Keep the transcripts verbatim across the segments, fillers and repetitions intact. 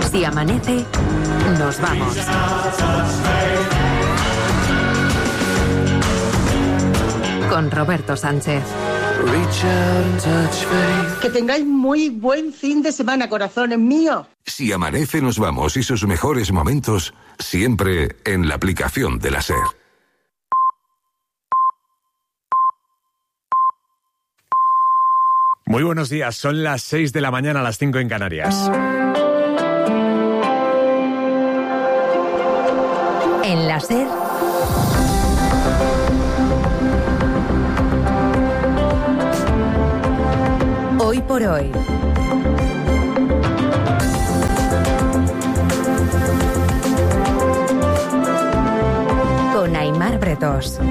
Si amanece, nos vamos. Con Roberto Sánchez. Que tengáis muy buen fin de semana, corazones míos. Si amanece, nos vamos y sus mejores momentos siempre en la aplicación de la SER. Muy buenos días, son las seis de la mañana, a las cinco en Canarias. En la SER. Hoy por hoy. Con Aimar Bretos.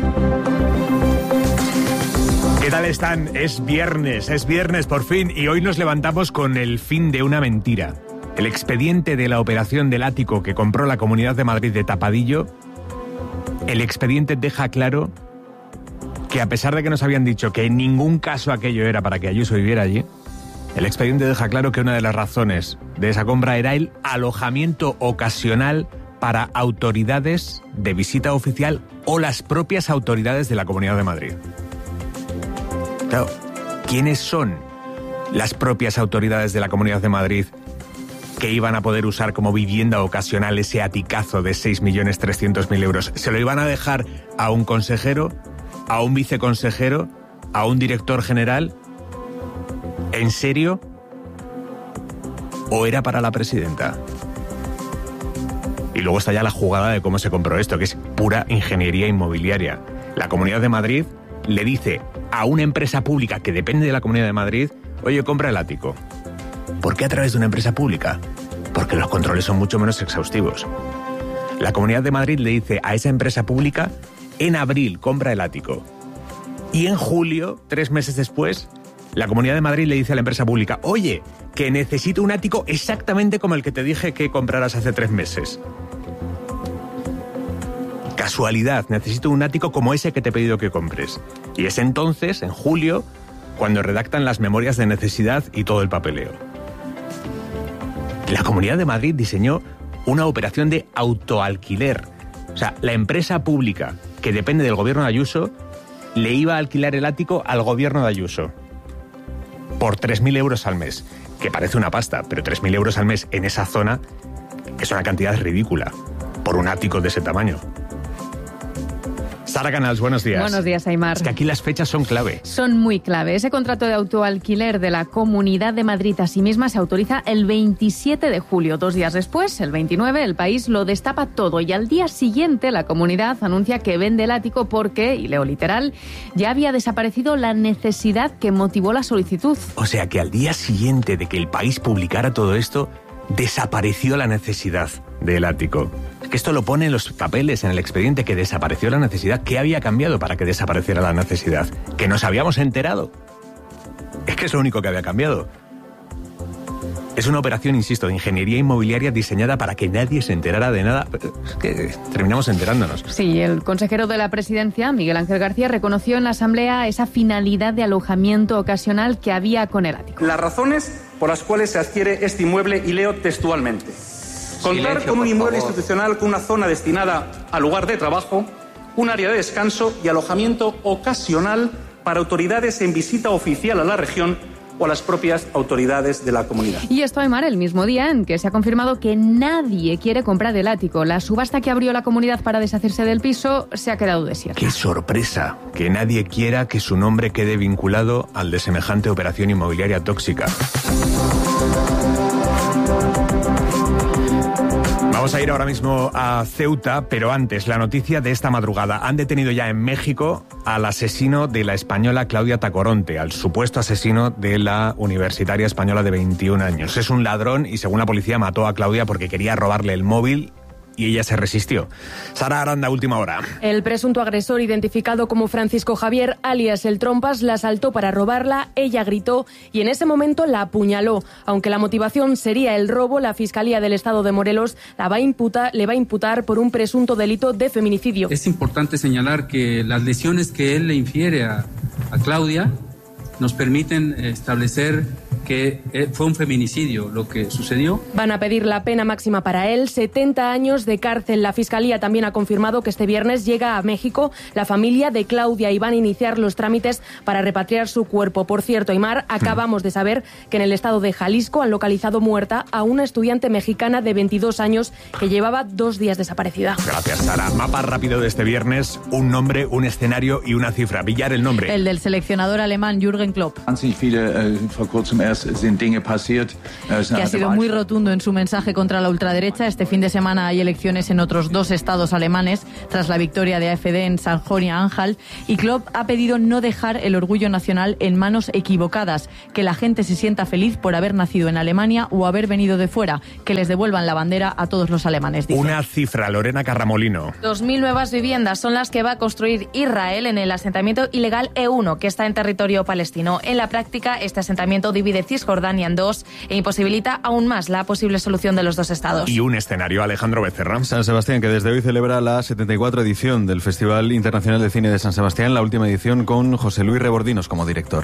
¿Qué tal están? Es viernes, es viernes por fin, y hoy nos levantamos con el fin de una mentira. El expediente de la operación del ático que compró la Comunidad de Madrid de tapadillo, el expediente deja claro que a pesar de que nos habían dicho que en ningún caso aquello era para que Ayuso viviera allí, el expediente deja claro que una de las razones de esa compra era el alojamiento ocasional para autoridades de visita oficial o las propias autoridades de la Comunidad de Madrid. Claro, ¿quiénes son las propias autoridades de la Comunidad de Madrid que iban a poder usar como vivienda ocasional ese aticazo de seis millones trescientos mil euros? ¿Se lo iban a dejar a un consejero, a un viceconsejero, a un director general? ¿En serio? ¿O era para la presidenta? Y luego está ya la jugada de cómo se compró esto, que es pura ingeniería inmobiliaria. La Comunidad de Madrid le dice a una empresa pública que depende de la Comunidad de Madrid: oye, compra el ático. ¿Por qué a través de una empresa pública? Porque los controles son mucho menos exhaustivos. La Comunidad de Madrid le dice a esa empresa pública: en abril compra el ático. Y en julio, tres meses después, la Comunidad de Madrid le dice a la empresa pública: oye, que necesito un ático exactamente como el que te dije que compraras hace tres meses. Casualidad, necesito un ático como ese que te he pedido que compres. Y es entonces, en julio, cuando redactan las memorias de necesidad y todo el papeleo. La Comunidad de Madrid diseñó una operación de autoalquiler. O sea, la empresa pública que depende del gobierno de Ayuso le iba a alquilar el ático al gobierno de Ayuso por tres mil euros al mes, que parece una pasta, pero tres mil euros al mes en esa zona es una cantidad ridícula por un ático de ese tamaño. Sara Canals, buenos días. Buenos días, Aimar. Es que aquí las fechas son clave. Son muy clave. Ese contrato de autoalquiler de la Comunidad de Madrid a sí misma se autoriza el veintisiete de julio. Dos días después, el veintinueve, el país lo destapa todo y al día siguiente la comunidad anuncia que vende el ático porque, y leo literal, ya había desaparecido la necesidad que motivó la solicitud. O sea que al día siguiente de que el país publicara todo esto, desapareció la necesidad del ático. Que esto lo pone en los papeles, en el expediente, que desapareció la necesidad. ¿Qué había cambiado para que desapareciera la necesidad? ¿Que nos habíamos enterado? Es que es lo único que había cambiado. Es una operación, insisto, de ingeniería inmobiliaria diseñada para que nadie se enterara de nada. Es que terminamos enterándonos. Sí, el consejero de la Presidencia, Miguel Ángel García, reconoció en la Asamblea esa finalidad de alojamiento ocasional que había con el ático. Las razones por las cuales se adquiere este inmueble, y leo textualmente: contar Silencio, con un inmueble favor. institucional con una zona destinada al lugar de trabajo, un área de descanso y alojamiento ocasional para autoridades en visita oficial a la región o a las propias autoridades de la comunidad. Y esto, Aimar, el mismo día en que se ha confirmado que nadie quiere comprar el ático. La subasta que abrió la comunidad para deshacerse del piso se ha quedado desierta. ¡Qué sorpresa! Que nadie quiera que su nombre quede vinculado al de semejante operación inmobiliaria tóxica. Vamos a ir ahora mismo a Ceuta, pero antes, la noticia de esta madrugada. Han detenido ya en México al asesino de la española Claudia Tacoronte, al supuesto asesino de la universitaria española de veintiún años. Es un ladrón y, según la policía, mató a Claudia porque quería robarle el móvil y ella se resistió. Sara Aranda, última hora. El presunto agresor, identificado como Francisco Javier, alias El Trompas, la asaltó para robarla, ella gritó y en ese momento la apuñaló. Aunque la motivación sería el robo, la Fiscalía del Estado de Morelos la va a imputar, le va a imputar por un presunto delito de feminicidio. Es importante señalar que las lesiones que él le infiere a, a Claudia nos permiten establecer que fue un feminicidio lo que sucedió. Van a pedir la pena máxima para él, setenta años de cárcel. La Fiscalía también ha confirmado que este viernes llega a México la familia de Claudia y van a iniciar los trámites para repatriar su cuerpo. Por cierto, Aimar, acabamos de saber que en el estado de Jalisco han localizado muerta a una estudiante mexicana de veintidós años que llevaba dos días desaparecida. Gracias, Sara. Mapa rápido de este viernes, un nombre, un escenario y una cifra. Villar, el nombre. El del seleccionador alemán Jürgen Klopp. Que ha sido muy rotundo en su mensaje contra la ultraderecha. Este fin de semana hay elecciones en otros dos estados alemanes tras la victoria de A F D en Sajonia-Anhalt, y Klopp ha pedido no dejar el orgullo nacional en manos equivocadas, que la gente se sienta feliz por haber nacido en Alemania o haber venido de fuera, que les devuelvan la bandera a todos los alemanes, dice. Una cifra, Lorena Carramolino. dos mil nuevas viviendas son las que va a construir Israel en el asentamiento ilegal E uno, que está en territorio palestino. En la práctica, este asentamiento divide Cisjordania en dos e imposibilita aún más la posible solución de los dos estados. Y un escenario, Alejandro Becerra. San Sebastián, que desde hoy celebra la setenta y cuatro edición del Festival Internacional de Cine de San Sebastián, la última edición con José Luis Rebordinos como director.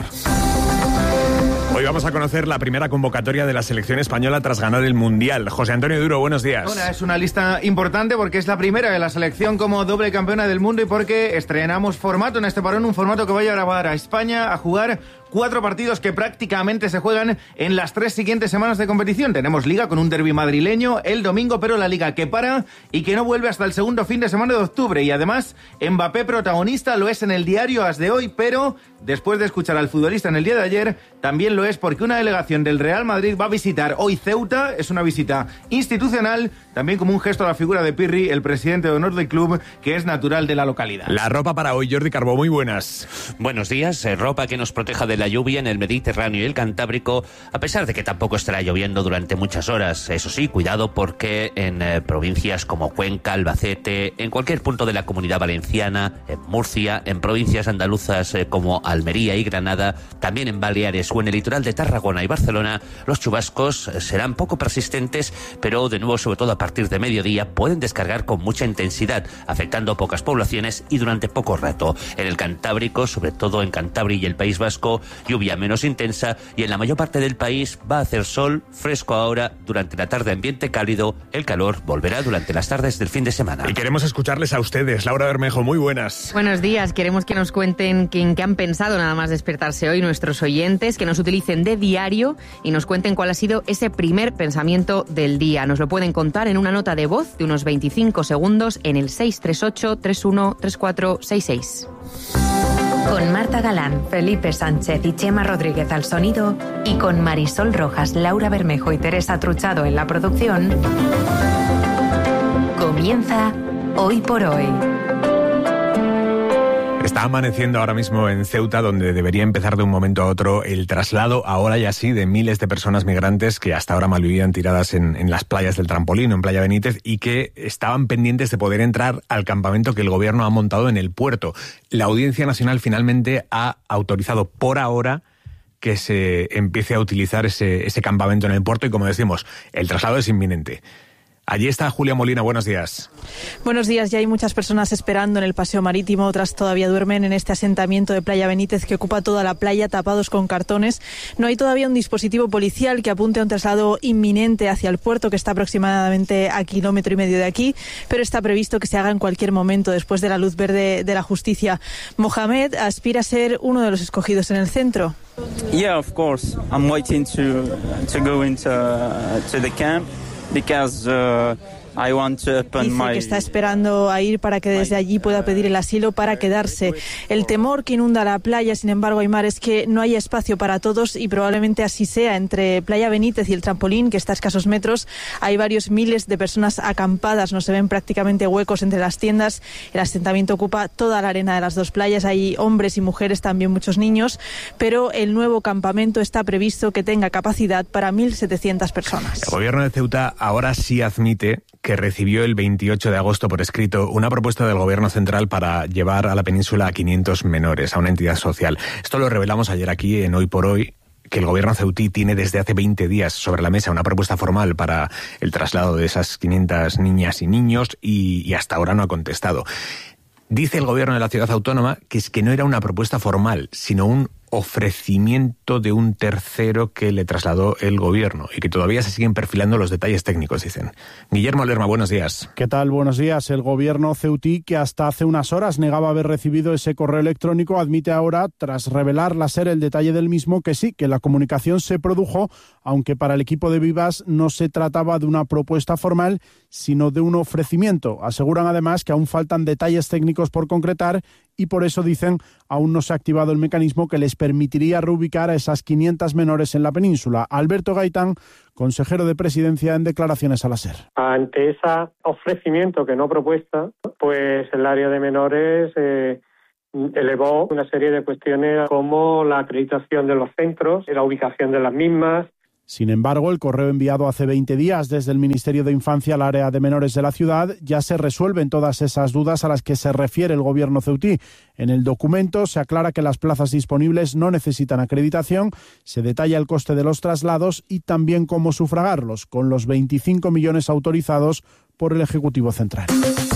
Hoy vamos a conocer la primera convocatoria de la selección española tras ganar el Mundial. José Antonio Duro, buenos días. Bueno, es una lista importante porque es la primera de la selección como doble campeona del mundo y porque estrenamos formato en este parón, un formato que vaya a grabar a España a jugar cuatro partidos que prácticamente se juegan en las tres siguientes semanas de competición. Tenemos Liga con un derbi madrileño el domingo, pero la Liga que para y que no vuelve hasta el segundo fin de semana de octubre. Y además, Mbappé protagonista lo es en el diario AS de hoy, pero después de escuchar al futbolista en el día de ayer, también lo es porque una delegación del Real Madrid va a visitar hoy Ceuta. Es una visita institucional, también como un gesto a la figura de Pirri, el presidente de honor del club, que es natural de la localidad. La ropa para hoy, Jordi Carbó, muy buenas. Buenos días, eh, ropa que nos proteja de la lluvia en el Mediterráneo y el Cantábrico, a pesar de que tampoco estará lloviendo durante muchas horas. Eso sí, cuidado porque en eh, provincias como Cuenca, Albacete, en cualquier punto de la Comunidad Valenciana, en Murcia, en provincias andaluzas eh, como Almería y Granada, también en Baleares o en el litoral de Tarragona y Barcelona, los chubascos eh, serán poco persistentes, pero de nuevo, sobre todo a partir de mediodía, pueden descargar con mucha intensidad, afectando a pocas poblaciones y durante poco rato. En el Cantábrico, sobre todo en Cantabria y el País Vasco, lluvia menos intensa, y en la mayor parte del país va a hacer sol, fresco ahora, durante la tarde ambiente cálido. El calor volverá durante las tardes del fin de semana. Y queremos escucharles a ustedes. Laura Bermejo, muy buenas. Buenos días, queremos que nos cuenten en qué han pensado nada más despertarse hoy nuestros oyentes, que nos utilicen de diario y nos cuenten cuál ha sido ese primer pensamiento del día. Nos lo pueden contar en una nota de voz de unos veinticinco segundos en el seis tres ocho, tres uno tres cuatro seis seis. Con Marta Galán, Felipe Sánchez y Chema Rodríguez al sonido y con Marisol Rojas, Laura Bermejo y Teresa Truchado en la producción, comienza Hoy por Hoy. Está amaneciendo ahora mismo en Ceuta, donde debería empezar de un momento a otro el traslado, ahora ya sí, de miles de personas migrantes que hasta ahora malvivían tiradas en, en las playas del Trampolín, en Playa Benítez, y que estaban pendientes de poder entrar al campamento que el gobierno ha montado en el puerto. La Audiencia Nacional finalmente ha autorizado por ahora que se empiece a utilizar ese, ese campamento en el puerto y, como decimos, el traslado es inminente. Allí está Julia Molina, buenos días. Buenos días, ya hay muchas personas esperando en el paseo marítimo, otras todavía duermen en este asentamiento de Playa Benítez que ocupa toda la playa, tapados con cartones. No hay todavía un dispositivo policial que apunte a un traslado inminente hacia el puerto, que está aproximadamente a kilómetro y medio de aquí, pero está previsto que se haga en cualquier momento después de la luz verde de la justicia. Mohamed aspira a ser uno de los escogidos en el centro. Yeah, of course. I'm waiting to to go into uh, to the camp. Because uh, I want to open Dice my... que está esperando a ir para que desde allí pueda pedir el asilo para quedarse. El temor que inunda la playa, sin embargo, Aimar, es que no haya espacio para todos y probablemente así sea. Entre Playa Benítez y el Trampolín, que está a escasos metros, hay varios miles de personas acampadas. No se ven prácticamente huecos entre las tiendas. El asentamiento ocupa toda la arena de las dos playas. Hay hombres y mujeres, también muchos niños, pero el nuevo campamento está previsto que tenga capacidad para mil setecientas personas. El gobierno de Ceuta ahora sí admite que recibió el veintiocho de agosto por escrito una propuesta del gobierno central para llevar a la península a quinientos menores, a una entidad social. Esto lo revelamos ayer aquí en Hoy por Hoy, que el gobierno ceutí tiene desde hace veinte días sobre la mesa una propuesta formal para el traslado de esas quinientas niñas y niños y, y hasta ahora no ha contestado. Dice el gobierno de la ciudad autónoma que es que no era una propuesta formal, sino un ofrecimiento de un tercero que le trasladó el gobierno y que todavía se siguen perfilando los detalles técnicos, dicen. Guillermo Lerma, buenos días. ¿Qué tal? Buenos días. El gobierno ceutí, que hasta hace unas horas negaba haber recibido ese correo electrónico, admite ahora, tras revelar la SER el detalle del mismo, que sí, que la comunicación se produjo, aunque para el equipo de Vivas no se trataba de una propuesta formal, sino de un ofrecimiento. Aseguran además que aún faltan detalles técnicos por concretar y por eso, dicen, aún no se ha activado el mecanismo que les permitiría reubicar a esas quinientas menores en la península. Alberto Gaitán, consejero de Presidencia, en declaraciones a la SER. Ante ese ofrecimiento que no propuesta, pues el área de menores eh, elevó una serie de cuestiones como la acreditación de los centros, la ubicación de las mismas. Sin embargo, el correo enviado hace veinte días desde el Ministerio de Infancia al área de menores de la ciudad ya se resuelven todas esas dudas a las que se refiere el gobierno ceutí. En el documento se aclara que las plazas disponibles no necesitan acreditación, se detalla el coste de los traslados y también cómo sufragarlos, con los veinticinco millones autorizados por el Ejecutivo Central.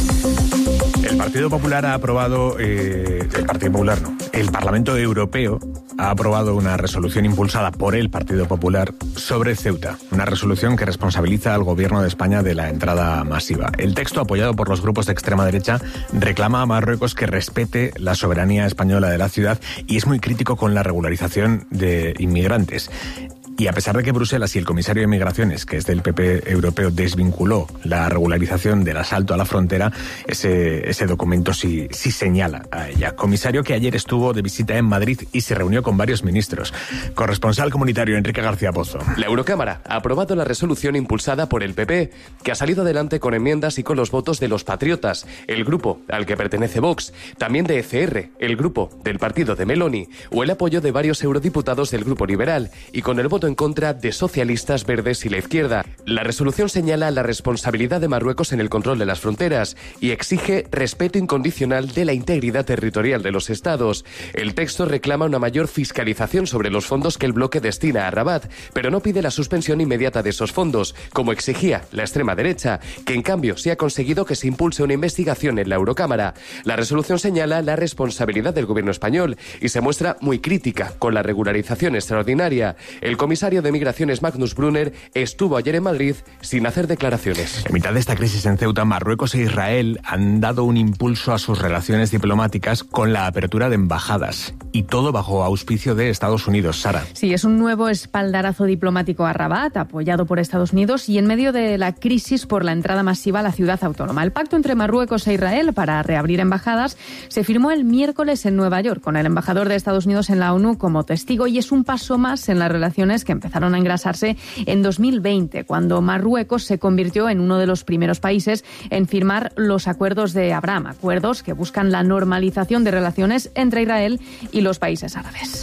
El Partido Popular ha aprobado, eh, el Partido Popular no, el Parlamento Europeo ha aprobado una resolución impulsada por el Partido Popular sobre Ceuta, una resolución que responsabiliza al Gobierno de España de la entrada masiva. El texto, apoyado por los grupos de extrema derecha, reclama a Marruecos que respete la soberanía española de la ciudad y es muy crítico con la regularización de inmigrantes. Y a pesar de que Bruselas y el comisario de Migraciones, que es del P P europeo, desvinculó la regularización del asalto a la frontera, ese, ese documento sí, sí señala a ella. Comisario que ayer estuvo de visita en Madrid y se reunió con varios ministros. Corresponsal comunitario Enrique García Pozo. La Eurocámara ha aprobado la resolución impulsada por el P P, que ha salido adelante con enmiendas y con los votos de los patriotas, el grupo al que pertenece Vox, también de E C R, el grupo del partido de Meloni, o el apoyo de varios eurodiputados del grupo liberal, y con el voto en contra de socialistas, verdes y la izquierda. La resolución señala la responsabilidad de Marruecos en el control de las fronteras y exige respeto incondicional de la integridad territorial de los estados. El texto reclama una mayor fiscalización sobre los fondos que el bloque destina a Rabat, pero no pide la suspensión inmediata de esos fondos, como exigía la extrema derecha, que en cambio se ha conseguido que se impulse una investigación en la Eurocámara. La resolución señala la responsabilidad del gobierno español y se muestra muy crítica con la regularización extraordinaria. El comisario de Migraciones Magnus Brunner estuvo ayer en Madrid sin hacer declaraciones. En mitad de esta crisis en Ceuta, Marruecos e Israel han dado un impulso a sus relaciones diplomáticas con la apertura de embajadas. Y todo bajo auspicio de Estados Unidos. Sara. Sí, es un nuevo espaldarazo diplomático a Rabat, apoyado por Estados Unidos y en medio de la crisis por la entrada masiva a la ciudad autónoma. El pacto entre Marruecos e Israel para reabrir embajadas se firmó el miércoles en Nueva York, con el embajador de Estados Unidos en la ONU como testigo, y es un paso más en las relaciones que empezaron a engrasarse en dos mil veinte, cuando Marruecos se convirtió en uno de los primeros países en firmar los acuerdos de Abraham, acuerdos que buscan la normalización de relaciones entre Israel y los países árabes.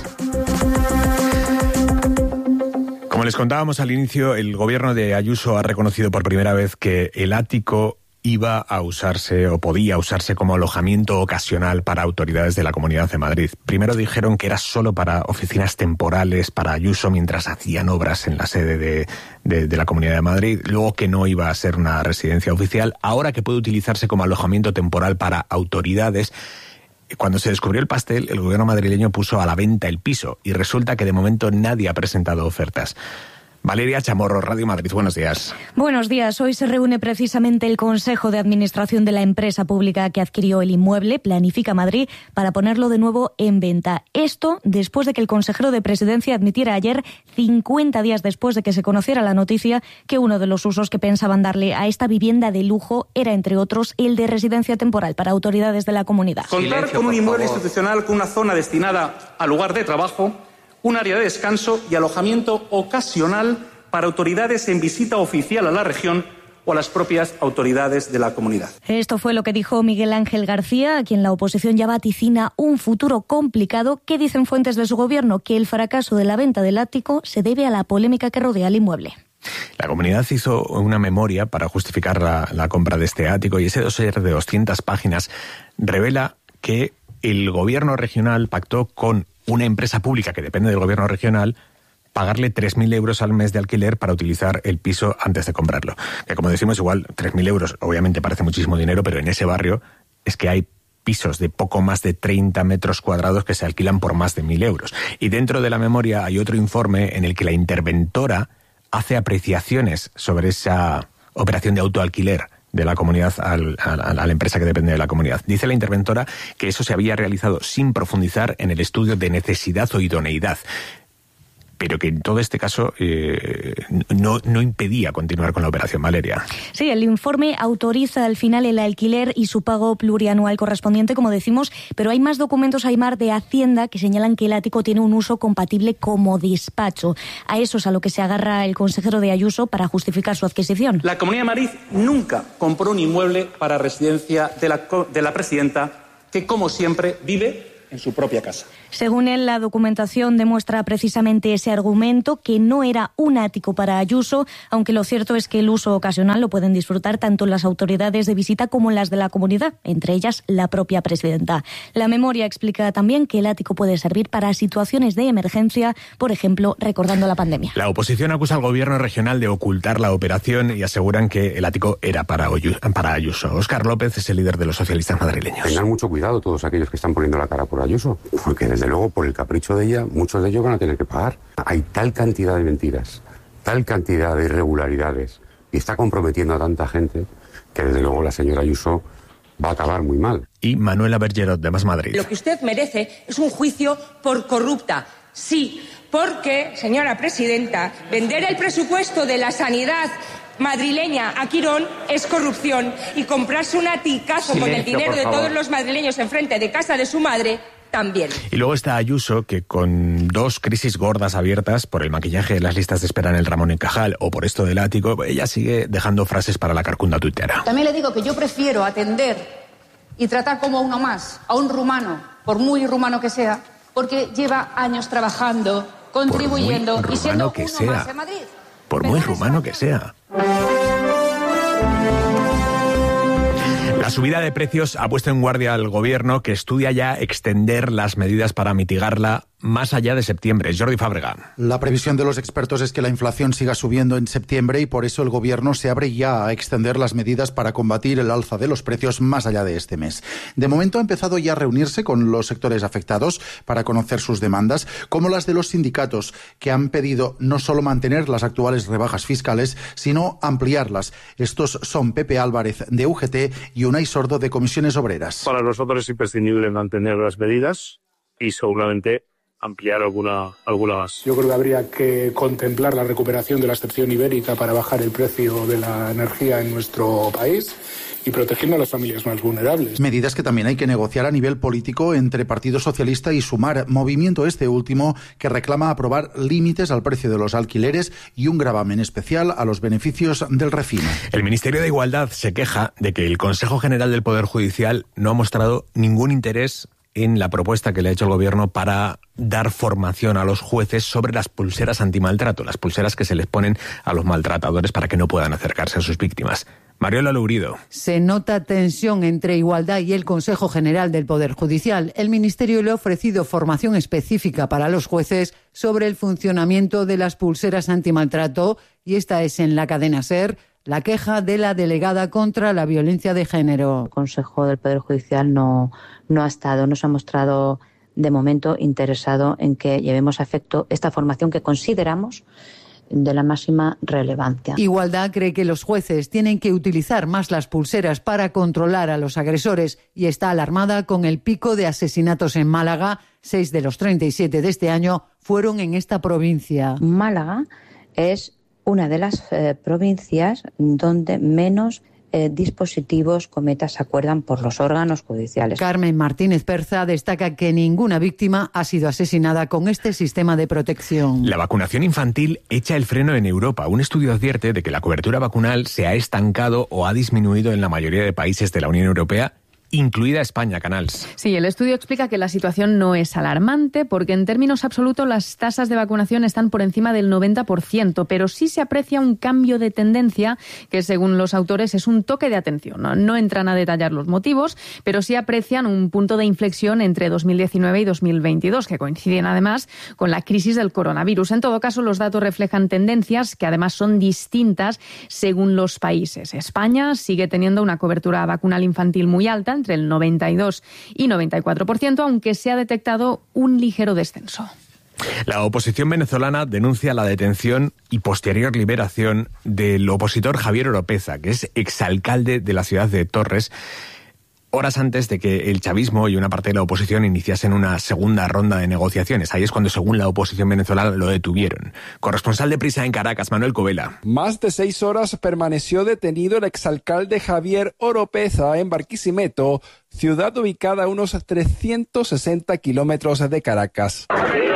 Como les contábamos al inicio, el gobierno de Ayuso ha reconocido por primera vez que el ático iba a usarse o podía usarse como alojamiento ocasional para autoridades de la Comunidad de Madrid. Primero dijeron que era solo para oficinas temporales para Ayuso mientras hacían obras en la sede de, de, de la Comunidad de Madrid, luego que no iba a ser una residencia oficial, ahora que puede utilizarse como alojamiento temporal para autoridades. Cuando se descubrió el pastel, el gobierno madrileño puso a la venta el piso y resulta que de momento nadie ha presentado ofertas. Valeria Chamorro, Radio Madrid, buenos días. Buenos días. Hoy se reúne precisamente el Consejo de Administración de la empresa pública que adquirió el inmueble, Planifica Madrid, para ponerlo de nuevo en venta. Esto después de que el consejero de Presidencia admitiera ayer, cincuenta días después de que se conociera la noticia, que uno de los usos que pensaban darle a esta vivienda de lujo era, entre otros, el de residencia temporal para autoridades de la comunidad. Contar con un inmueble institucional con una zona destinada al lugar de trabajo, un área de descanso y alojamiento ocasional para autoridades en visita oficial a la región o a las propias autoridades de la comunidad. Esto fue lo que dijo Miguel Ángel García, a quien la oposición ya vaticina un futuro complicado. ¿Qué dicen fuentes de su gobierno? Que el fracaso de la venta del ático se debe a la polémica que rodea el inmueble. La comunidad hizo una memoria para justificar la, la compra de este ático y ese dossier de doscientas páginas revela que el gobierno regional pactó con una empresa pública que depende del gobierno regional pagarle tres mil euros al mes de alquiler para utilizar el piso antes de comprarlo. Que como decimos, igual tres mil euros obviamente parece muchísimo dinero, pero en ese barrio es que hay pisos de poco más de treinta metros cuadrados que se alquilan por más de mil euros. Y dentro de la memoria hay otro informe en el que la interventora hace apreciaciones sobre esa operación de autoalquiler de la comunidad al, a, a la empresa que depende de la comunidad. Dice la interventora que eso se había realizado sin profundizar en el estudio de necesidad o idoneidad, pero que en todo este caso eh, no, no impedía continuar con la operación, Valeria. Sí, el informe autoriza al final el alquiler y su pago plurianual correspondiente, como decimos, pero hay más documentos, Aimar, de Hacienda que señalan que el ático tiene un uso compatible como despacho. A eso es a lo que se agarra el consejero de Ayuso para justificar su adquisición. La Comunidad de Madrid nunca compró un inmueble para residencia de la, de la presidenta, que, como siempre, vive en su propia casa. Según él, la documentación demuestra precisamente ese argumento, que no era un ático para Ayuso, aunque lo cierto es que el uso ocasional lo pueden disfrutar tanto las autoridades de visita como las de la comunidad, entre ellas la propia presidenta. La memoria explica también que el ático puede servir para situaciones de emergencia, por ejemplo, recordando la pandemia. La oposición acusa al gobierno regional de ocultar la operación y aseguran que el ático era para, Oyu- para Ayuso. Óscar López es el líder de los socialistas madrileños. Tengan mucho cuidado todos aquellos que están poniendo la cara por Ayuso, porque desde luego por el capricho de ella muchos de ellos van a tener que pagar. Hay tal cantidad de mentiras, tal cantidad de irregularidades y está comprometiendo a tanta gente que desde luego la señora Ayuso va a acabar muy mal. Y Manuela Bergerot, de Más Madrid. Lo que usted merece es un juicio por corrupta. Sí, porque, señora presidenta, vender el presupuesto de la sanidad madrileña a Quirón es corrupción, y comprarse un aticazo Silencio, con el dinero de todos los madrileños enfrente de casa de su madre también. Y luego está Ayuso, que con dos crisis gordas abiertas por el maquillaje de las listas de espera en el Ramón y Cajal o por esto del ático, ella sigue dejando frases para la carcunda tuitera. También le digo que yo prefiero atender y tratar como uno más a un rumano, por muy rumano que sea, porque lleva años trabajando, contribuyendo y siendo que uno sea. más en Madrid. Por muy rumano que sea. La subida de precios ha puesto en guardia al gobierno, que estudia ya extender las medidas para mitigarla más allá de septiembre. Jordi Fábrega. La previsión de los expertos es que la inflación siga subiendo en septiembre y por eso el gobierno se abre ya a extender las medidas para combatir el alza de los precios más allá de este mes. De momento ha empezado ya a reunirse con los sectores afectados para conocer sus demandas, como las de los sindicatos, que han pedido no solo mantener las actuales rebajas fiscales, sino ampliarlas. Estos son Pepe Álvarez de U G T y Unai Sordo de Comisiones Obreras. Para nosotros es imprescindible mantener las medidas y seguramente ampliar alguna, alguna más. Yo creo que habría que contemplar la recuperación de la excepción ibérica para bajar el precio de la energía en nuestro país y protegiendo a las familias más vulnerables. Medidas que también hay que negociar a nivel político entre Partido Socialista y Sumar, movimiento este último que reclama aprobar límites al precio de los alquileres y un gravamen especial a los beneficios del refino. El Ministerio de Igualdad se queja de que el Consejo General del Poder Judicial no ha mostrado ningún interés en la propuesta que le ha hecho el gobierno para dar formación a los jueces sobre las pulseras antimaltrato, las pulseras que se les ponen a los maltratadores para que no puedan acercarse a sus víctimas. Mariola Lourido. Se nota tensión entre Igualdad y el Consejo General del Poder Judicial. El Ministerio le ha ofrecido formación específica para los jueces sobre el funcionamiento de las pulseras antimaltrato, y esta es en la cadena SER la queja de la delegada contra la violencia de género. El Consejo del Poder Judicial no, no ha estado, no se ha mostrado de momento interesado en que llevemos a efecto esta formación que consideramos de la máxima relevancia. Igualdad cree que los jueces tienen que utilizar más las pulseras para controlar a los agresores y está alarmada con el pico de asesinatos en Málaga. Seis de los treinta y siete de este año fueron en esta provincia. Málaga es una de las eh, provincias donde menos eh, dispositivos cometas se acuerdan por los órganos judiciales. Carmen Martínez Perza destaca que ninguna víctima ha sido asesinada con este sistema de protección. La vacunación infantil echa el freno en Europa. Un estudio advierte de que la cobertura vacunal se ha estancado o ha disminuido en la mayoría de países de la Unión Europea, incluida España, Canals. Sí, el estudio explica que la situación no es alarmante porque en términos absolutos las tasas de vacunación están por encima del noventa por ciento, pero sí se aprecia un cambio de tendencia que, según los autores, es un toque de atención. No, no entran a detallar los motivos, pero sí aprecian un punto de inflexión entre dos mil diecinueve y dos mil veintidós, que coinciden además con la crisis del coronavirus. En todo caso, los datos reflejan tendencias que además son distintas según los países. España sigue teniendo una cobertura vacunal infantil muy alta, entre el noventa y dos y noventa y cuatro por ciento, aunque se ha detectado un ligero descenso. La oposición venezolana denuncia la detención y posterior liberación del opositor Javier Oropeza, que es exalcalde de la ciudad de Torres, horas antes de que el chavismo y una parte de la oposición iniciasen una segunda ronda de negociaciones. Ahí es cuando, según la oposición venezolana, lo detuvieron. Corresponsal de Prisa en Caracas, Manuel Covela. Más de seis horas permaneció detenido el exalcalde Javier Oropeza en Barquisimeto, ciudad ubicada a unos trescientos sesenta kilómetros de Caracas.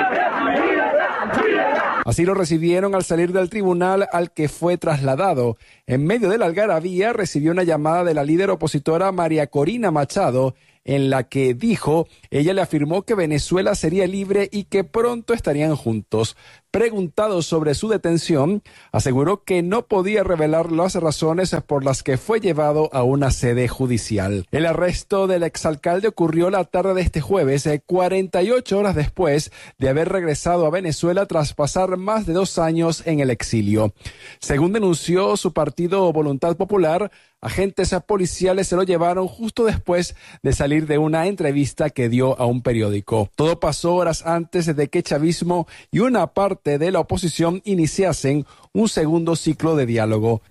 Así lo recibieron al salir del tribunal al que fue trasladado. En medio de la algarabía recibió una llamada de la líder opositora María Corina Machado, en la que dijo, ella le afirmó que Venezuela sería libre y que pronto estarían juntos. Preguntado sobre su detención, aseguró que no podía revelar las razones por las que fue llevado a una sede judicial. El arresto del exalcalde ocurrió la tarde de este jueves, cuarenta y ocho horas después de haber regresado a Venezuela tras pasar más de dos años en el exilio. Según denunció su partido Voluntad Popular, agentes policiales se lo llevaron justo después de salir de una entrevista que dio a un periódico. Todo pasó horas antes de que chavismo y una parte de la oposición iniciasen un segundo ciclo de diálogo.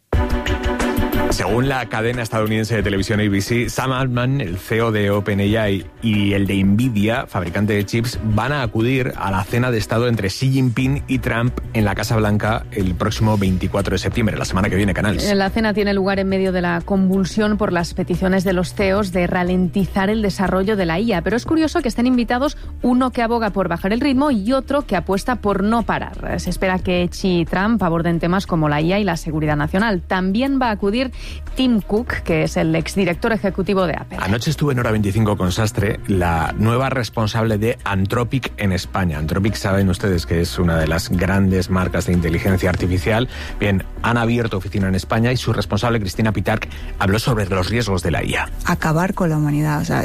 Según la cadena estadounidense de televisión A B C, Sam Altman, el C E O de OpenAI, y el de Nvidia, fabricante de chips, van a acudir a la cena de Estado entre Xi Jinping y Trump en la Casa Blanca el próximo veinticuatro de septiembre, la semana que viene, Canals. La cena tiene lugar en medio de la convulsión por las peticiones de los C E Os de ralentizar el desarrollo de la I A, pero es curioso que estén invitados uno que aboga por bajar el ritmo y otro que apuesta por no parar. Se espera que Xi y Trump aborden temas como la I A y la seguridad nacional. También va a acudir Tim Cook, que es el exdirector ejecutivo de Apple. Anoche estuve en Hora veinticinco con Sastre, la nueva responsable de Anthropic en España. Anthropic, saben ustedes que es una de las grandes marcas de inteligencia artificial. Bien, han abierto oficina en España y su responsable, Cristina Pitarch, habló sobre los riesgos de la I A. Acabar con la humanidad, o sea,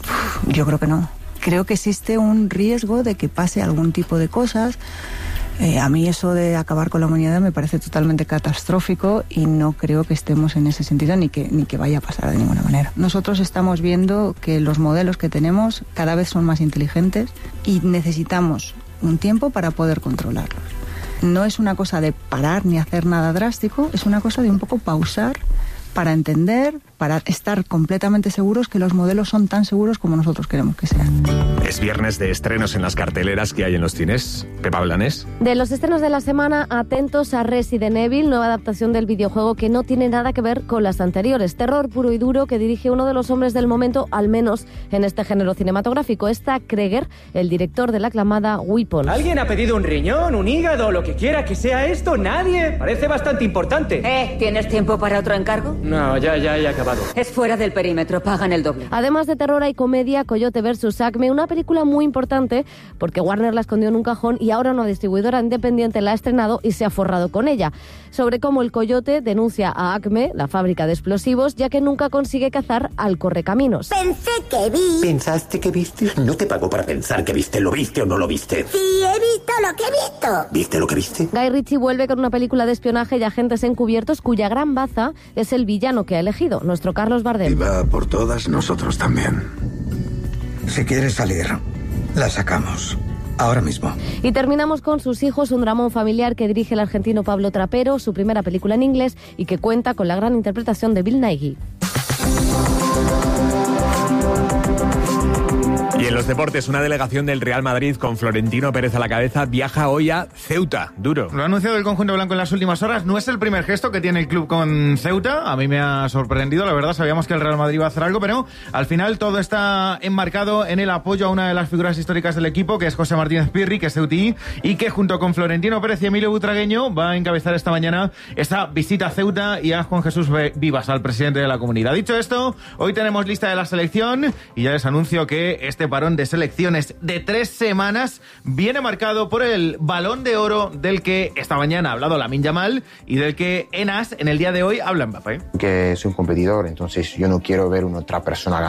yo creo que no. Creo que existe un riesgo de que pase algún tipo de cosas. Eh, a mí eso de acabar con la humanidad me parece totalmente catastrófico y no creo que estemos en ese sentido ni que, ni que vaya a pasar de ninguna manera. Nosotros estamos viendo que los modelos que tenemos cada vez son más inteligentes y necesitamos un tiempo para poder controlarlos. No es una cosa de parar ni hacer nada drástico, es una cosa de un poco pausar para entender, para estar completamente seguros que los modelos son tan seguros como nosotros queremos que sean. Es viernes de estrenos en las carteleras que hay en los cines. Pepa Blanés. De los estrenos de la semana, atentos a Resident Evil, nueva adaptación del videojuego que no tiene nada que ver con las anteriores. Terror puro y duro que dirige uno de los hombres del momento, al menos en este género cinematográfico. Está Kreger, el director de la aclamada Weapon. ¿Alguien ha pedido un riñón, un hígado, lo que quiera que sea esto? ¿Nadie? Parece bastante importante. Eh, ¿tienes tiempo para otro encargo? No, ya, ya he acabado. Es fuera del perímetro, pagan el doble. Además de terror hay comedia, Coyote versus Acme, una película muy importante porque Warner la escondió en un cajón y ahora una distribuidora independiente la ha estrenado y se ha forrado con ella. Sobre cómo el Coyote denuncia a Acme, la fábrica de explosivos, ya que nunca consigue cazar al correcaminos. Pensé que vi... ¿Pensaste que viste? No te pago para pensar que viste. ¿Lo viste o no lo viste? Sí, he visto lo que he visto. ¿Viste lo que viste? Guy Ritchie vuelve con una película de espionaje y agentes encubiertos cuya gran baza es el villano que ha elegido, nuestro Carlos Bardem. Y va por todas, nosotros también. Si quieres salir, la sacamos. Ahora mismo. Y terminamos con Sus hijos, un dramón familiar que dirige el argentino Pablo Trapero, su primera película en inglés y que cuenta con la gran interpretación de Bill Nighy. Y en los deportes, una delegación del Real Madrid con Florentino Pérez a la cabeza viaja hoy a Ceuta. Duro. Lo ha anunciado el conjunto blanco en las últimas horas. No es el primer gesto que tiene el club con Ceuta. A mí me ha sorprendido, la verdad. Sabíamos que el Real Madrid iba a hacer algo, pero al final todo está enmarcado en el apoyo a una de las figuras históricas del equipo, que es José Martínez Pirri, que es ceutí, y que junto con Florentino Pérez y Emilio Butragueño va a encabezar esta mañana esta visita a Ceuta y a Juan Jesús Vivas, al presidente de la comunidad. Dicho esto, hoy tenemos lista de la selección y ya les anuncio que este parón de selecciones de tres semanas viene marcado por el Balón de Oro del que esta mañana ha hablado Lamine Yamal y del que Enas en el día de hoy habla Mbappé. Que soy un competidor, entonces yo no quiero ver una otra persona ganar.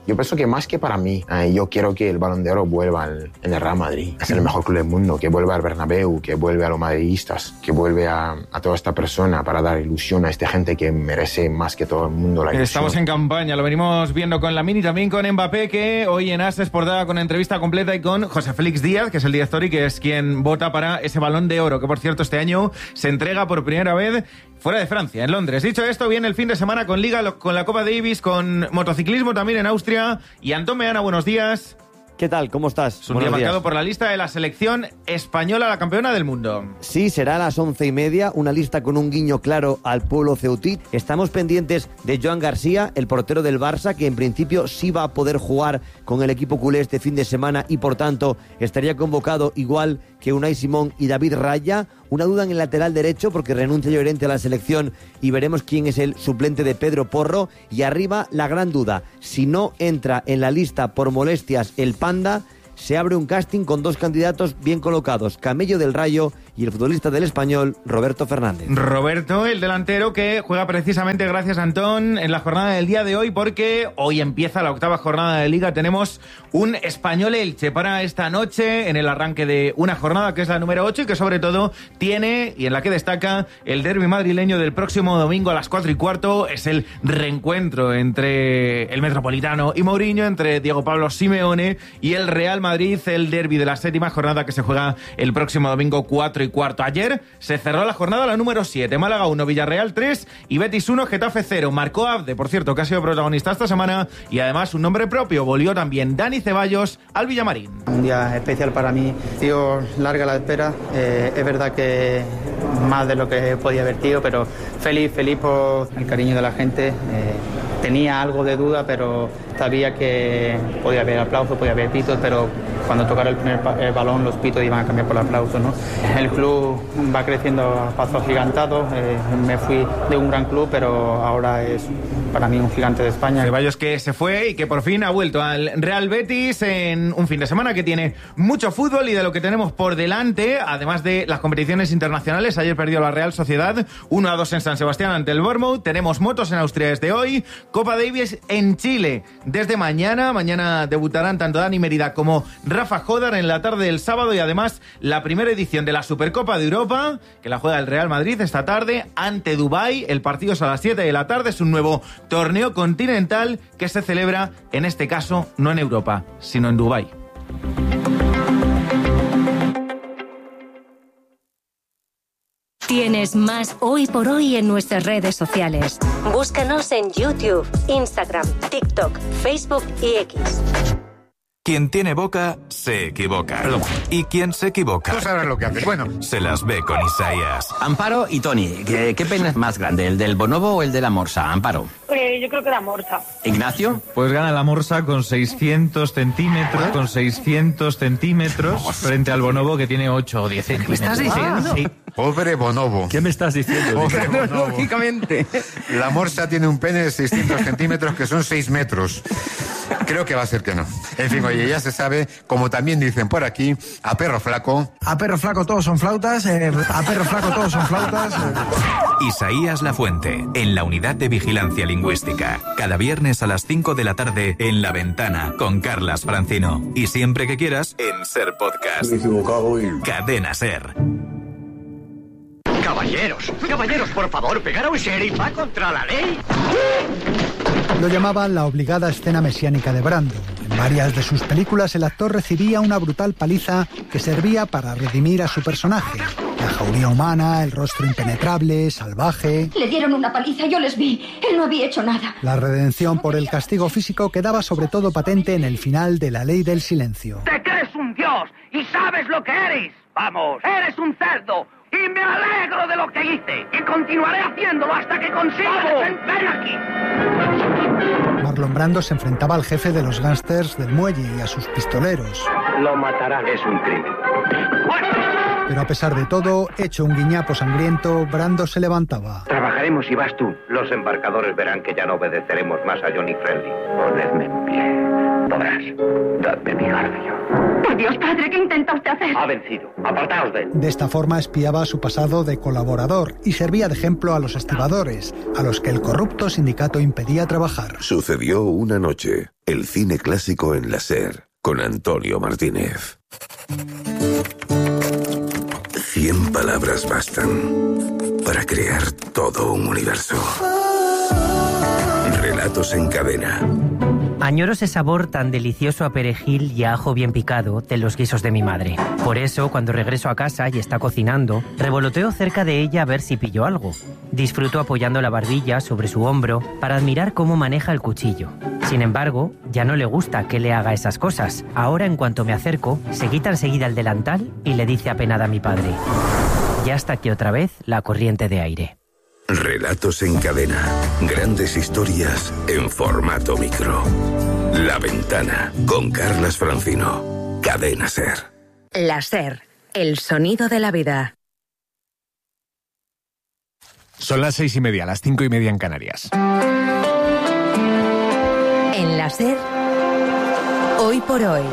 Yo pienso que más que para mí, eh, yo quiero que el Balón de Oro vuelva al, en el Real Madrid. Es el mejor club del mundo, que vuelva al Bernabéu, que vuelve a los madridistas, que vuelve a, a toda esta persona para dar ilusión a esta gente que merece más que todo el mundo la ilusión. Estamos en campaña, lo venimos viendo con Lamine y también con Mbappé, que hoy en As es portada con entrevista completa, y con José Félix Díaz, que es el director y que es quien vota para ese Balón de Oro, que por cierto este año se entrega por primera vez fuera de Francia, en Londres. Dicho esto, viene el fin de semana con Liga, con la Copa Davis, con motociclismo también en Austria. Y Antón Meana, buenos días. ¿Qué tal? ¿Cómo estás? Es un día marcado por la lista de la selección española, la campeona del mundo. Sí, será a las once y media, una lista con un guiño claro al pueblo ceutí. Estamos pendientes de Joan García, el portero del Barça, que en principio sí va a poder jugar con el equipo culé este fin de semana y por tanto estaría convocado igual que Unai Simón y David Raya. Una duda en el lateral derecho porque renuncia Llorente a la selección y veremos quién es el suplente de Pedro Porro. Y arriba la gran duda, si no entra en la lista por molestias el Panda, se abre un casting con dos candidatos bien colocados, Camello del Rayo y el futbolista del Español, Roberto Fernández. Roberto, el delantero que juega precisamente, gracias Antón, en la jornada del día de hoy, porque hoy empieza la octava jornada de Liga. Tenemos un Español-Elche para esta noche, en el arranque de una jornada que es la número ocho y que sobre todo tiene, y en la que destaca, el derbi madrileño del próximo domingo a las cuatro y cuarto. Es el reencuentro entre el Metropolitano y Mourinho, entre Diego Pablo Simeone y el Real Madrid, el derbi de la séptima jornada que se juega el próximo domingo cuatro y cuarto. Ayer se cerró la jornada la número siete, Málaga uno, Villarreal tres y Betis uno, Getafe cero. Marcó Abde, por cierto, que ha sido protagonista esta semana, y además un nombre propio, volvió también Dani Ceballos al Villamarín. Un día especial para mí, tío, larga la espera, eh, es verdad que más de lo que podía haber, tío, pero feliz, feliz por el cariño de la gente. eh, tenía algo de duda, pero sabía que podía haber aplausos, podía haber pitos, pero cuando tocara el primer el balón los pitos iban a cambiar por aplausos, ¿no? El club va creciendo a pasos gigantados, eh, me fui de un gran club, pero ahora es para mí un gigante de España. Ceballos que se fue y que por fin ha vuelto al Real Betis en un fin de semana que tiene mucho fútbol y de lo que tenemos por delante, además de las competiciones internacionales. Ayer perdió la Real Sociedad uno a dos en San Sebastián ante el Bournemouth. Tenemos motos en Austria desde hoy, Copa Davis en Chile desde mañana. Mañana debutarán tanto Dani Mérida como Rafa Jodar en la tarde del sábado, y además la primera edición de la Supercopa de Europa, que la juega el Real Madrid esta tarde ante Dubái. El partido es a las siete de la tarde, es un nuevo torneo continental que se celebra, en este caso, no en Europa, sino en Dubái. Tienes más Hoy por Hoy en nuestras redes sociales. Búscanos en YouTube, Instagram, TikTok, Facebook y X. Quien tiene boca, se equivoca. Perdón. Y quien se equivoca... Tú sabrás lo que haces. Bueno. Se las ve con Isaías. Amparo y Tony, ¿qué, qué pene es más grande, el del bonobo o el de la morsa? Amparo. Eh, yo creo que la morsa. ¿Ignacio? Pues gana la morsa con seiscientos centímetros, con seiscientos centímetros, frente al bonobo que tiene ocho o diez centímetros. ¿Me estás diciendo? Sí. Pobre bonobo. ¿Qué me estás diciendo? Pobre bonobo. Lógicamente. La morsa tiene un pene de seiscientos centímetros, que son seis metros. Creo que va a ser que no. En fin, oye, ya se sabe, como también dicen por aquí, a perro flaco... A perro flaco todos son flautas, eh, a perro flaco todos son flautas... Eh. Isaías Lafuente, en la Unidad de Vigilancia Lingüística. Cada viernes a las cinco de la tarde en La Ventana, con Carlas Francino. Y siempre que quieras, en Ser Podcast. Me he equivocado y... Cadena Ser. Caballeros, caballeros, por favor, pegar a un sheriff va contra la ley. Lo llamaban la obligada escena mesiánica de Brando. En varias de sus películas el actor recibía una brutal paliza que servía para redimir a su personaje. La jauría humana, el rostro impenetrable, salvaje... Le dieron una paliza, yo les vi. Él no había hecho nada. La redención por el castigo físico quedaba sobre todo patente en el final de La Ley del Silencio. Te crees un dios y sabes lo que eres. Vamos, eres un cerdo. Y me alegro de lo que hice. Y continuaré haciéndolo hasta que consiga defender aquí. Marlon Brando se enfrentaba al jefe de los gángsters del muelle y a sus pistoleros. Lo matarán. Es un crimen. Pero a pesar de todo, hecho un guiñapo sangriento, Brando se levantaba. Trabajaremos y vas tú. Los embarcadores verán que ya no obedeceremos más a Johnny Friendly. Ponedme en pie. podrás. Dadme mi garfio. Por Dios, padre, ¿qué intenta usted hacer? Ha vencido. Apartaos de él. De esta forma espiaba su pasado de colaborador y servía de ejemplo a los estibadores, a los que el corrupto sindicato impedía trabajar. Sucedió una noche. El cine clásico en la SER, con Antonio Martínez. Cien palabras bastan para crear todo un universo. Relatos en cadena. Añoro ese sabor tan delicioso a perejil y a ajo bien picado de los guisos de mi madre. Por eso, cuando regreso a casa y está cocinando, revoloteo cerca de ella a ver si pillo algo. Disfruto apoyando la barbilla sobre su hombro para admirar cómo maneja el cuchillo. Sin embargo, ya no le gusta que le haga esas cosas. Ahora, en cuanto me acerco, se quita enseguida el delantal y le dice apenada a mi padre: ya está aquí otra vez la corriente de aire. Relatos en cadena. Grandes historias en formato micro. La Ventana, con Carlas Francino. Cadena SER. La SER, el sonido de la vida. Son las seis y media, las cinco y media en Canarias. En la SER, hoy por hoy,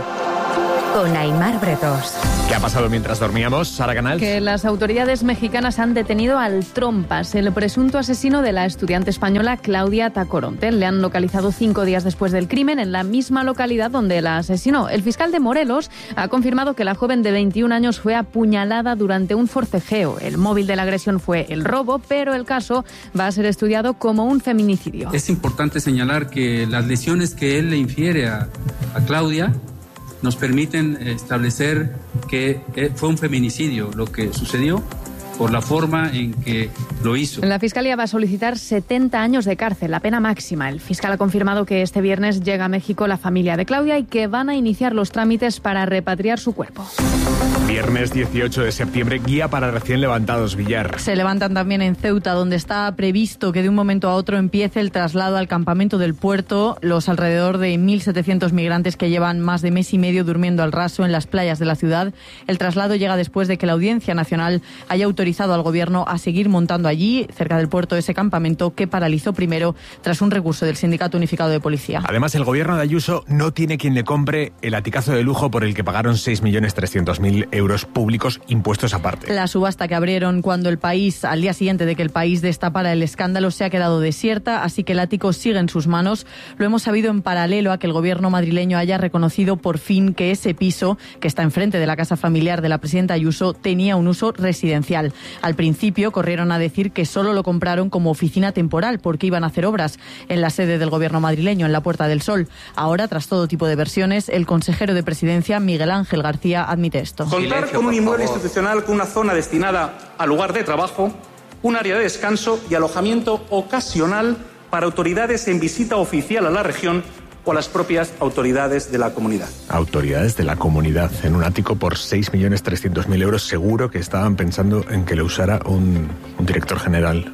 con Aimar Bretos. ¿Qué ha pasado mientras dormíamos, Sara Canals? Que las autoridades mexicanas han detenido al Trompas, el presunto asesino de la estudiante española Claudia Tacoronte. Le han localizado cinco días después del crimen en la misma localidad donde la asesinó. El fiscal de Morelos ha confirmado que la joven de veintiún años fue apuñalada durante un forcejeo. El móvil de la agresión fue el robo, pero el caso va a ser estudiado como un feminicidio. Es importante señalar que las lesiones que él le infiere a, a Claudia nos permiten establecer que fue un feminicidio lo que sucedió por la forma en que lo hizo. La Fiscalía va a solicitar setenta años de cárcel, la pena máxima. El fiscal ha confirmado que este viernes llega a México la familia de Claudia y que van a iniciar los trámites para repatriar su cuerpo. Viernes dieciocho de septiembre, guía para recién levantados, Villar. Se levantan también en Ceuta, donde está previsto que de un momento a otro empiece el traslado al campamento del puerto. Los alrededor de mil setecientos migrantes que llevan más de mes y medio durmiendo al raso en las playas de la ciudad. El traslado llega después de que la Audiencia Nacional haya autorizado al gobierno a seguir montando allí, cerca del puerto, ese campamento que paralizó primero tras un recurso del Sindicato Unificado de Policía. Además, el gobierno de Ayuso no tiene quien le compre el aticazo de lujo por el que pagaron seis millones trescientos mil euros públicos, impuestos aparte. La subasta que abrieron cuando el país, al día siguiente de que el país destapara el escándalo, se ha quedado desierta, así que el ático sigue en sus manos. Lo hemos sabido en paralelo a que el gobierno madrileño haya reconocido por fin que ese piso, que está enfrente de la casa familiar de la presidenta Ayuso, tenía un uso residencial. Al principio corrieron a decir que solo lo compraron como oficina temporal porque iban a hacer obras en la sede del gobierno madrileño, en la Puerta del Sol. Ahora, tras todo tipo de versiones, el consejero de Presidencia, Miguel Ángel García, admite esto. Contar con un inmueble institucional con una zona destinada al lugar de trabajo, un área de descanso y alojamiento ocasional para autoridades en visita oficial a la región o a las propias autoridades de la comunidad. Autoridades de la comunidad, en un ático por seis millones trescientos mil euros, seguro que estaban pensando en que lo usara un, un director general.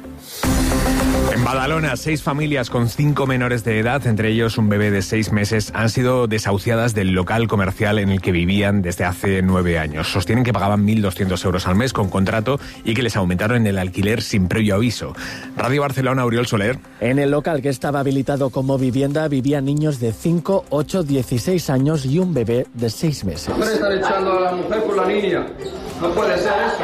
En Badalona, seis familias con cinco menores de edad, entre ellos un bebé de seis meses, han sido desahuciadas del local comercial en el que vivían desde hace nueve años. Sostienen que pagaban mil doscientos euros al mes con contrato y que les aumentaron el alquiler sin previo aviso. Radio Barcelona, Oriol Soler. En el local, que estaba habilitado como vivienda, vivían niños de cinco, ocho, dieciséis años y un bebé de seis meses. No están echando a la mujer por la niña. No puede ser eso.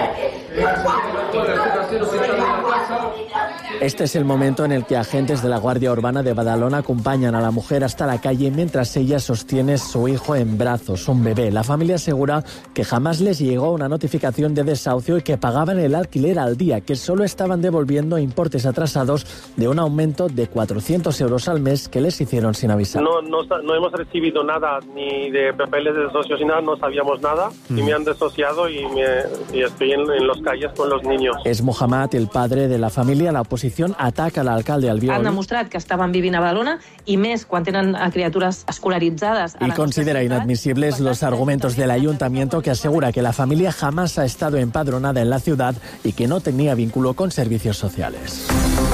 No puede ser así, no se echan en la casa. Este es el momento en el que agentes de la Guardia Urbana de Badalona acompañan a la mujer hasta la calle mientras ella sostiene su hijo en brazos, un bebé. La familia asegura que jamás les llegó una notificación de desahucio y que pagaban el alquiler al día, que solo estaban devolviendo importes atrasados de un aumento de cuatrocientos euros al mes que les hicieron sin avisar. No, no, no hemos recibido nada, ni de papeles de desahucio ni nada, no sabíamos nada mm. y me han desociado y, me, y estoy en, en las calles con los niños. Es Mohamed, el padre de la familia. La oposición ataca a l'alcalde Albiol. Han demostrat que estaven vivint a Badalona i més quan tenen a criatures escolaritzades. Y considera inadmisibles los argumentos del ayuntamiento, que asegura que la familia jamás ha estado empadronada en la ciudad y que no tenía vínculo con servicios sociales.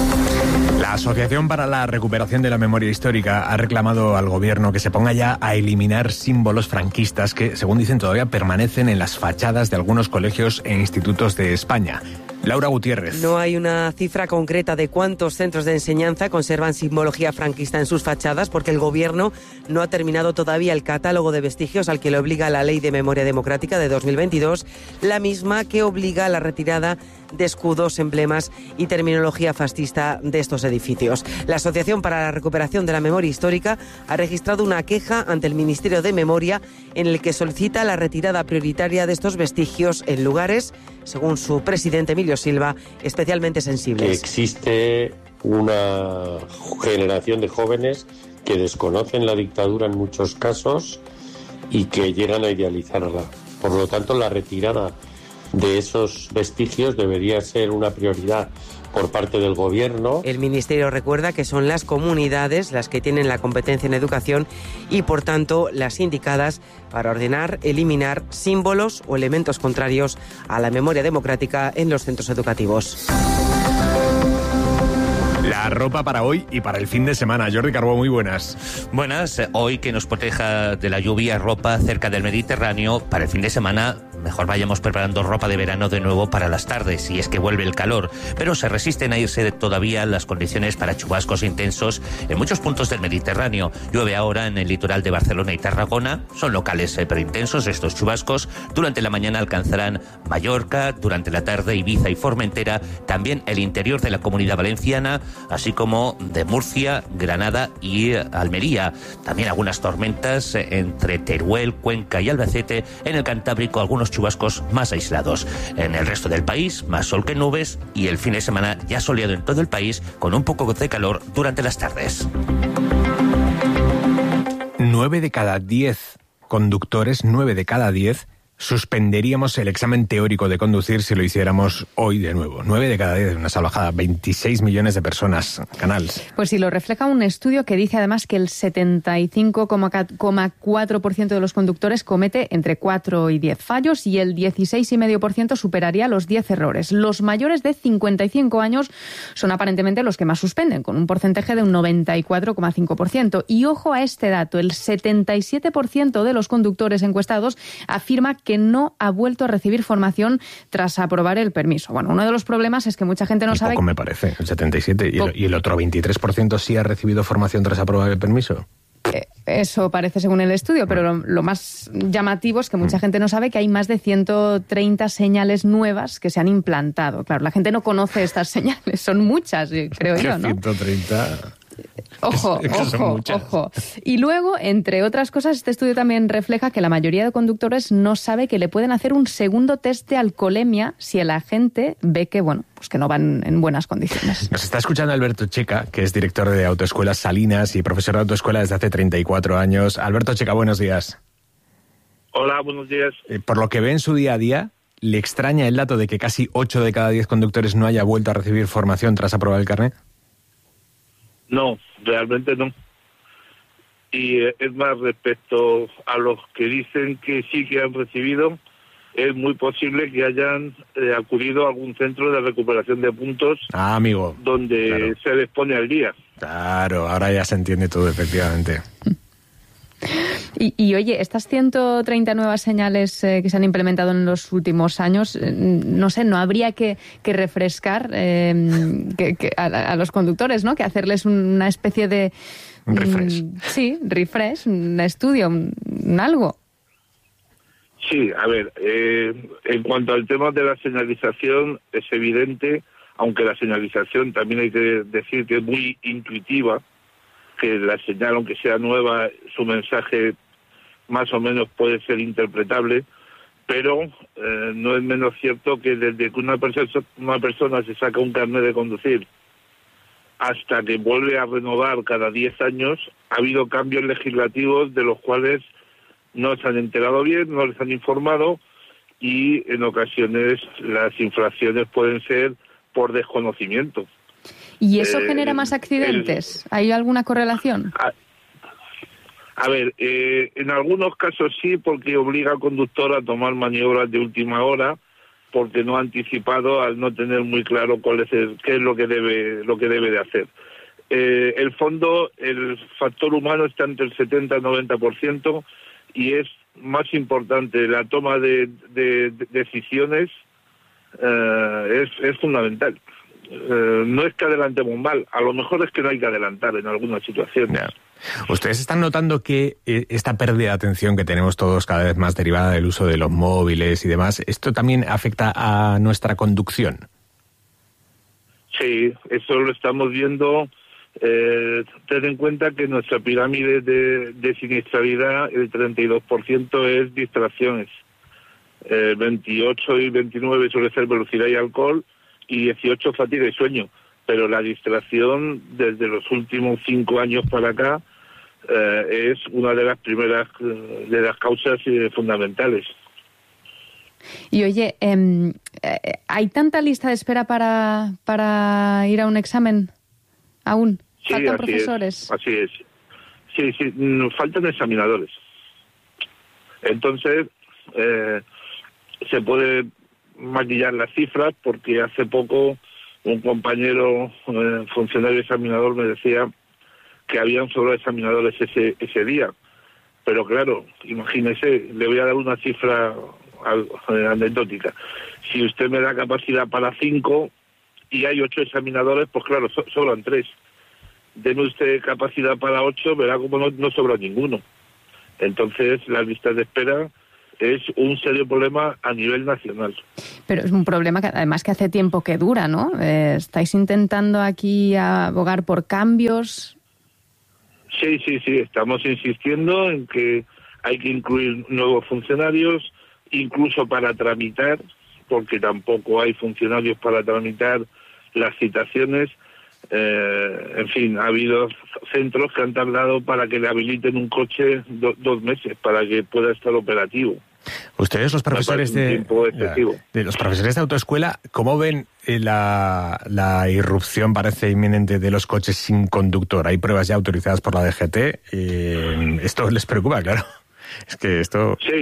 La Asociación para la Recuperación de la Memoria Histórica ha reclamado al gobierno que se ponga ya a eliminar símbolos franquistas que, según dicen, todavía permanecen en las fachadas de algunos colegios e institutos de España. Laura Gutiérrez. No hay una cifra concreta de cuántos centros de enseñanza conservan simbología franquista en sus fachadas, porque el Gobierno no ha terminado todavía el catálogo de vestigios al que le obliga la Ley de Memoria Democrática de dos mil veintidós, la misma que obliga a la retirada de escudos, emblemas y terminología fascista de estos edificios. La Asociación para la Recuperación de la Memoria Histórica ha registrado una queja ante el Ministerio de Memoria en el que solicita la retirada prioritaria de estos vestigios en lugares, según su presidente Emilio Silva, especialmente sensibles. Existe una generación de jóvenes que desconocen la dictadura en muchos casos y que llegan a idealizarla. Por lo tanto, la retirada de esos vestigios debería ser una prioridad por parte del Gobierno. El Ministerio recuerda que son las comunidades las que tienen la competencia en educación y, por tanto, las indicadas para ordenar, eliminar símbolos o elementos contrarios a la memoria democrática en los centros educativos. La ropa para hoy y para el fin de semana. Jordi Carbó, muy buenas. Buenas. Hoy que nos proteja de la lluvia, ropa cerca del Mediterráneo. Para el fin de semana, mejor vayamos preparando ropa de verano de nuevo para las tardes, si es que vuelve el calor. Pero se resisten a irse todavía las condiciones para chubascos intensos en muchos puntos del Mediterráneo. Llueve ahora en el litoral de Barcelona y Tarragona. Son locales eh, pero intensos estos chubascos. Durante la mañana alcanzarán Mallorca, durante la tarde Ibiza y Formentera, también el interior de la Comunidad Valenciana, así como de Murcia, Granada y Almería. También algunas tormentas entre Teruel, Cuenca y Albacete. En el Cantábrico algunos chubascos más aislados. En el resto del país, más sol que nubes, y el fin de semana ya soleado en todo el país, con un poco de calor durante las tardes. Nueve de cada diez conductores, nueve de cada diez, suspenderíamos el examen teórico de conducir si lo hiciéramos hoy de nuevo. Nueve de cada diez, una salvajada. veintiséis millones de personas, Canals. Pues sí, lo refleja un estudio que dice además que el setenta y cinco coma cuatro por ciento de los conductores comete entre cuatro y diez fallos y el dieciséis coma cinco por ciento superaría los diez errores. Los mayores de cincuenta y cinco años son aparentemente los que más suspenden, con un porcentaje de un noventa y cuatro coma cinco por ciento. Y ojo a este dato, el setenta y siete por ciento de los conductores encuestados afirma que que no ha vuelto a recibir formación tras aprobar el permiso. Bueno, uno de los problemas es que mucha gente no y sabe... Poco me parece, el setenta y siete por ciento. ¿Y el, y el otro veintitrés por ciento sí ha recibido formación tras aprobar el permiso? Eso parece según el estudio, pero lo, lo más llamativo es que mucha gente no sabe que hay más de ciento treinta señales nuevas que se han implantado. Claro, la gente no conoce estas señales, son muchas, creo yo, ¿no? ciento treinta... Ojo, ojo, ojo. Y luego, entre otras cosas, este estudio también refleja que la mayoría de conductores no sabe que le pueden hacer un segundo test de alcoholemia si el agente ve que, bueno, pues que no van en buenas condiciones. Nos está escuchando Alberto Checa, que es director de Autoescuelas Salinas y profesor de autoescuela desde hace treinta y cuatro años. Alberto Checa, buenos días. Hola, buenos días. Eh, por lo que ve en su día a día, ¿le extraña el dato de que casi ocho de cada diez conductores no haya vuelto a recibir formación tras aprobar el carnet? No, realmente no. Y es más, respecto a los que dicen que sí que han recibido, es muy posible que hayan eh, acudido a algún centro de recuperación de puntos ah, amigo. donde claro. se les pone al día. Claro, ahora ya se entiende todo, efectivamente. Y, y oye, estas ciento treinta nuevas señales eh, que se han implementado en los últimos años, eh, no sé, ¿no habría que, que refrescar eh, que, que a, a los conductores, ¿no? Que hacerles una especie de... Un refresh. Mm, sí, refresh, un estudio, un, un algo. Sí, a ver, eh, en cuanto al tema de la señalización, es evidente, aunque la señalización también hay que decir que es muy intuitiva, que la señal, aunque sea nueva, su mensaje más o menos puede ser interpretable, pero eh, no es menos cierto que desde que una, perso- una persona se saca un carnet de conducir hasta que vuelve a renovar cada diez años, ha habido cambios legislativos de los cuales no se han enterado bien, no les han informado, y en ocasiones las infracciones pueden ser por desconocimiento. ¿Y eso Eh, genera más accidentes? El, ¿Hay alguna correlación? A, a ver, eh, en algunos casos sí, porque obliga al conductor a tomar maniobras de última hora, porque no ha anticipado al no tener muy claro cuál es el, qué es lo que debe lo que debe de hacer. Eh, el fondo, el factor humano está entre el setenta y noventa por ciento y es más importante la toma de, de, de decisiones eh, es, es fundamental. Eh, no es que adelantemos mal, a lo mejor es que no hay que adelantar en algunas situaciones. Yeah. ¿Ustedes están notando que eh, esta pérdida de atención que tenemos todos cada vez más derivada del uso de los móviles y demás, esto también afecta a nuestra conducción? Sí, eso lo estamos viendo. Eh, ten en cuenta que nuestra pirámide de, de siniestralidad, el treinta y dos por ciento es distracciones. Eh, veintiocho y veintinueve suele ser velocidad y alcohol, y dieciocho fatiga y sueño. Pero la distracción, desde los últimos cinco años para acá, eh, es una de las primeras eh, de las causas eh, fundamentales. Y oye, eh, ¿hay tanta lista de espera para, para ir a un examen aún? Sí, ¿Faltan así profesores? Es, así es. Sí, sí, faltan examinadores. Entonces, eh, se puede maquillar las cifras, porque hace poco un compañero eh, funcionario examinador me decía que habían sobrado examinadores ese ese día. Pero claro, imagínese, le voy a dar una cifra eh, anecdótica. Si usted me da capacidad para cinco y hay ocho examinadores, pues claro, so, sobran tres. Deme usted capacidad para ocho, verá como no, no sobra ninguno. Entonces, las listas de espera es un serio problema a nivel nacional. Pero es un problema que además que hace tiempo que dura, ¿no? Eh, ¿Estáis intentando aquí abogar por cambios? Sí, sí, sí. Estamos insistiendo en que hay que incluir nuevos funcionarios, incluso para tramitar, porque tampoco hay funcionarios para tramitar las citaciones. Eh, en fin, ha habido centros que han tardado para que le habiliten un coche do, dos meses para que pueda estar operativo. Ustedes, los profesores de, de los profesores de autoescuela, ¿cómo ven eh, la, la irrupción, parece inminente, de los coches sin conductor? Hay pruebas ya autorizadas por la D G T. Eh, ¿Esto les preocupa, claro? Es que esto... Sí.